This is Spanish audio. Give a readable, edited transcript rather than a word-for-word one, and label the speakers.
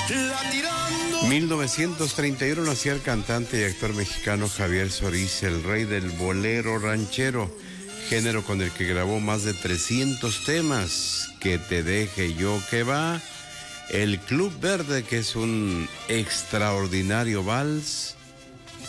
Speaker 1: la tirando.
Speaker 2: 1931 nacía el cantante y actor mexicano Javier Solís, el rey del bolero ranchero, género con el que grabó más de 300 temas. Que te deje yo que va, El Club Verde, que es un extraordinario vals,